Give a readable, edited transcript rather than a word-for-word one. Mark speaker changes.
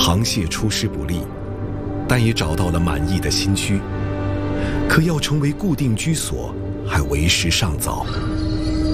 Speaker 1: 螃蟹出师不利，但也找到了满意的新居。可要成为固定居所，还为时尚早。